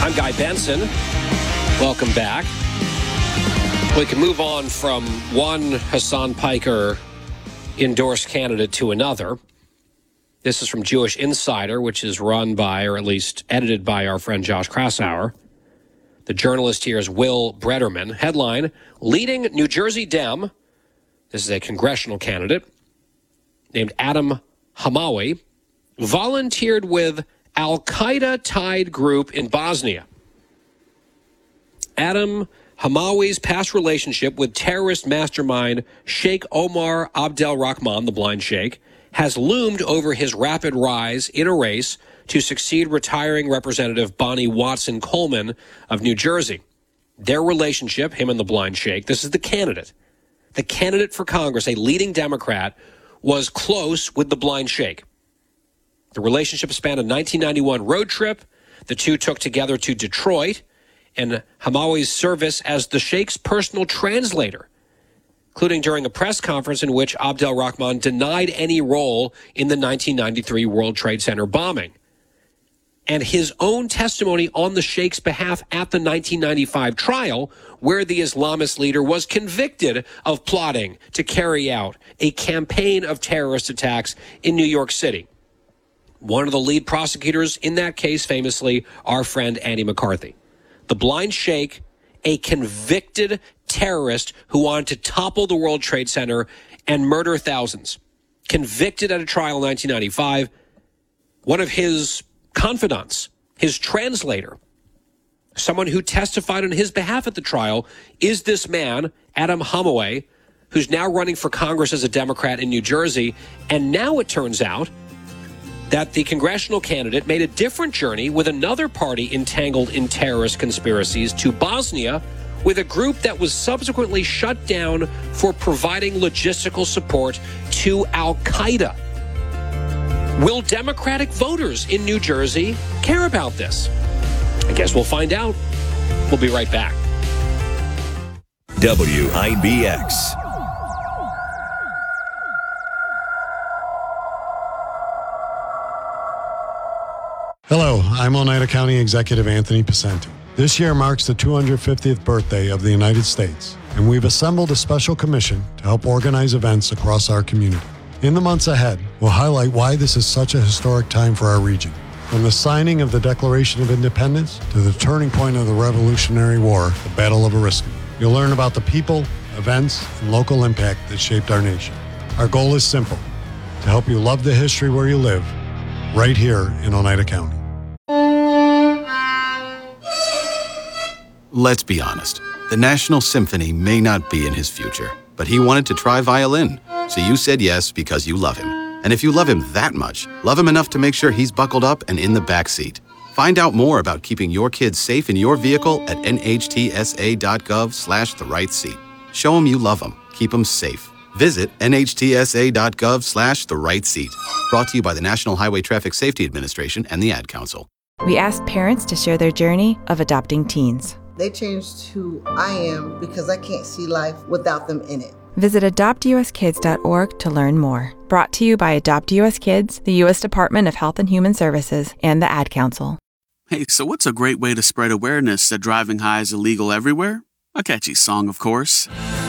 I'm Guy Benson. Welcome back. We can move on from one Hassan Piker endorsed candidate to another. This is from Jewish Insider, which is run by, or at least edited by, our friend Josh Kraushaar. The journalist here is Will Brederman. Headline, leading New Jersey Dem, this is a congressional candidate, named Adam Hamawi, volunteered with Al-Qaeda-tied group in Bosnia. Adam Hamawi's past relationship with terrorist mastermind Sheikh Omar Abdel Rahman, the blind sheikh, has loomed over his rapid rise in a race to succeed retiring Representative Bonnie Watson Coleman of New Jersey. Their relationship, him and the blind sheikh, this is the candidate for Congress, a leading Democrat, was close with the blind sheikh. The relationship spanned a 1991 road trip. The two took together to Detroit, and Hamawi's service as the sheikh's personal translator, including during a press conference in which Abdel Rahman denied any role in the 1993 World Trade Center bombing. And his own testimony on the sheikh's behalf at the 1995 trial, where the Islamist leader was convicted of plotting to carry out a campaign of terrorist attacks in New York City. One of the lead prosecutors in that case, famously, our friend Andy McCarthy. The blind sheikh, a convicted terrorist who wanted to topple the World Trade Center and murder thousands. Convicted at a trial in 1995. One of his confidants, his translator, someone who testified on his behalf at the trial, is this man, Adam Hamawi, who's now running for Congress as a Democrat in New Jersey. And now it turns out that the congressional candidate made a different journey with another party entangled in terrorist conspiracies to Bosnia, with a group that was subsequently shut down for providing logistical support to Al-Qaeda. Will Democratic voters in New Jersey care about this? I guess we'll find out. We'll be right back. WIBX. Hello, I'm Oneida County Executive Anthony Picenti. This year marks the 250th birthday of the United States, and we've assembled a special commission to help organize events across our community. In the months ahead, we'll highlight why this is such a historic time for our region. From the signing of the Declaration of Independence to the turning point of the Revolutionary War, the Battle of Oriskany. You'll learn about the people, events, and local impact that shaped our nation. Our goal is simple, to help you love the history where you live, right here in Oneida County. Let's be honest. The National Symphony may not be in his future, but he wanted to try violin. So you said yes because you love him. And if you love him that much, love him enough to make sure he's buckled up and in the back seat. Find out more about keeping your kids safe in your vehicle at nhtsa.gov/therightseat. Show him you love him. Keep him safe. Visit nhtsa.gov/therightseat. Brought to you by the National Highway Traffic Safety Administration and the Ad Council. We asked parents to share their journey of adopting teens. They changed who I am because I can't see life without them in it. Visit adoptuskids.org to learn more. Brought to you by Adopt US Kids, the U.S. Department of Health and Human Services, and the Ad Council. Hey, so what's a great way to spread awareness that driving high is illegal everywhere? A catchy song, of course.